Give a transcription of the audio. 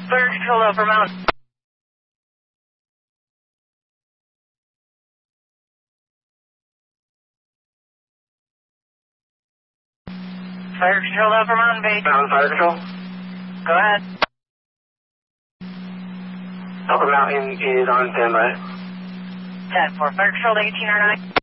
Fire control Upper Mountain. Fire control Upper Mountain Base. Mountain Fire Control. Go ahead. Upper Mountain is on standby. 10-4. Fire control to 1809.